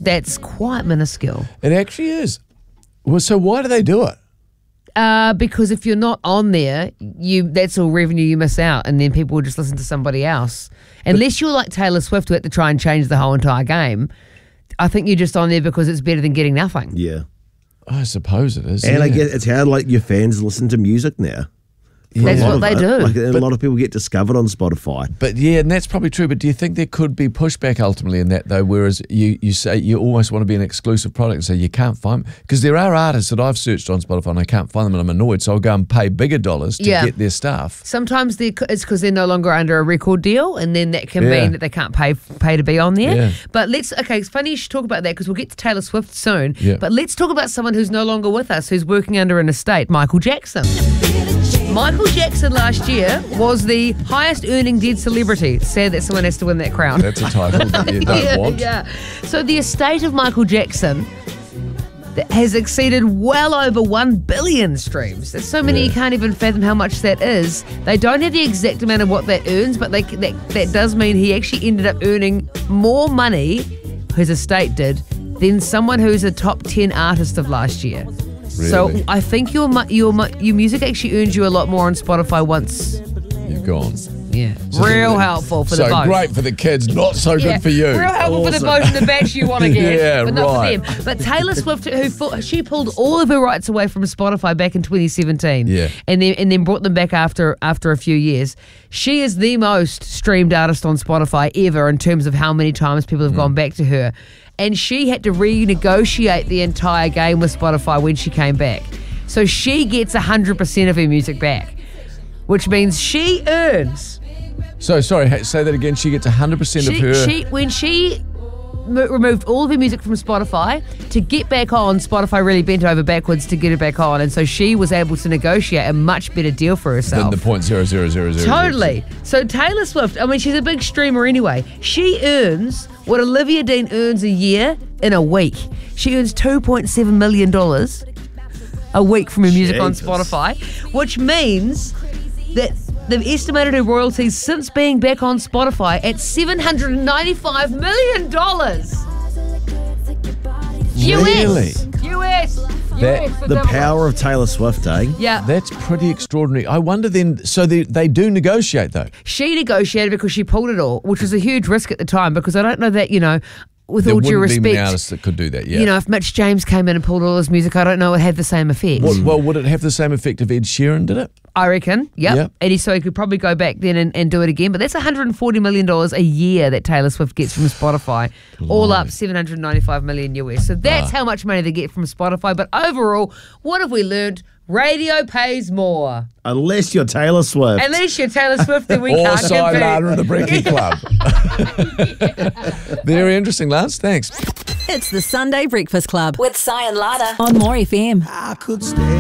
That's quite minuscule. It actually is. Well, so why do they do it? Because if you're not on there, that's all revenue you miss out, and then people will just listen to somebody else. Unless you're like Taylor Swift, who had to try and change the whole entire game. I think you're just on there because it's better than getting nothing. Yeah. I suppose it is. And I guess it's how like your fans listen to music now. That's what they do. A lot of people get discovered on Spotify. But yeah, and that's probably true. But do you think there could be pushback ultimately in that though? Whereas you say you almost want to be an exclusive product, so you can't find, because there are artists that I've searched on Spotify and I can't find them, and I'm annoyed. So I'll go and pay bigger dollars to get their stuff. Sometimes it's because they're no longer under a record deal, and then that can mean that they can't pay to be on there. Yeah. But it's funny you should talk about that because we'll get to Taylor Swift soon. Yeah. But let's talk about someone who's no longer with us, who's working under an estate, Michael Jackson. Michael Jackson last year was the highest earning dead celebrity. Sad that someone has to win that crown. That's a title that you don't want. Yeah. So the estate of Michael Jackson has exceeded well over 1 billion streams. There's so many you can't even fathom how much that is. They don't have the exact amount of what that earns, but that does mean he actually ended up earning more money, his estate did, than someone who's a top 10 artist of last year. Really? So I think your music actually earns you a lot more on Spotify once you've gone. Yeah, real helpful for the vote. So great for the kids, not so good for you. Real helpful for the vote and the batch you want to get, but not right. for them. But Taylor Swift, she pulled all of her rights away from Spotify back in 2017, and then brought them back after a few years. She is the most streamed artist on Spotify ever in terms of how many times people have gone back to her. And she had to renegotiate the entire game with Spotify when she came back. So she gets 100% of her music back, which means she earns. So, sorry, say that again. She gets 100% of her... When she removed all of her music from Spotify, to get back on, Spotify really bent over backwards to get her back on. And so she was able to negotiate a much better deal for herself. Than the .00000. Totally. So Taylor Swift, I mean, she's a big streamer anyway. She earns what Olivia Dean earns a year in a week. She earns $2.7 million a week from her music on Spotify, which means that they've estimated her royalties since being back on Spotify at $795 million. Really? US. The power of Taylor Swift, eh? Yeah. That's pretty extraordinary. I wonder then, so they do negotiate though? She negotiated because she pulled it all, which was a huge risk at the time, because I don't know that, with there all due respect, be many artists that could do that, if Mitch James came in and pulled all his music, I don't know it would have the same effect. Well, would it have the same effect if Ed Sheeran did it? I reckon, yep. And so he could probably go back then and do it again. But that's $140 million a year that Taylor Swift gets from Spotify. All up, $795 million US. So that's how much money they get from Spotify. But overall, what have we learned? Radio pays more. Unless you're Taylor Swift. Unless you're Taylor Swift, then we or can't Cy compete. Lana of the Brekkie Club. Very interesting, Lance. Thanks. It's the Sunday Breakfast Club with Cy and Lana on More FM. I could stay